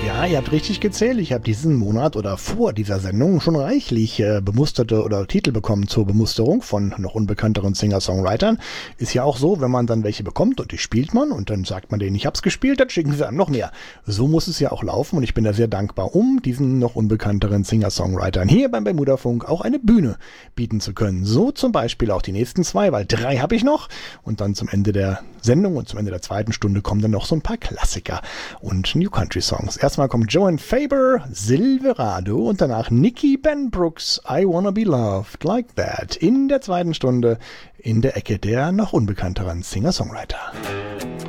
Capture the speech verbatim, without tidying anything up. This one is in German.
Ja, ihr habt richtig gezählt. Ich habe diesen Monat oder vor dieser Sendung schon reichlich äh, bemusterte oder Titel bekommen zur Bemusterung von noch unbekannteren Singer-Songwritern. Ist ja auch so, wenn man dann welche bekommt und die spielt man und dann sagt man denen, ich hab's gespielt, dann schicken sie einem noch mehr. So muss es ja auch laufen und ich bin da sehr dankbar, um diesen noch unbekannteren Singer-Songwritern hier beim Bermuda-Funk auch eine Bühne bieten zu können. So zum Beispiel auch die nächsten zwei, weil drei habe ich noch und dann zum Ende der Sendung und zum Ende der zweiten Stunde kommen dann noch so ein paar Klassiker und New Country Songs. Erstmal kommt Joan Faber, Silverado und danach Nicky Ben Brooks, I Wanna Be Loved Like That in der zweiten Stunde in der Ecke der noch unbekannteren Singer-Songwriter.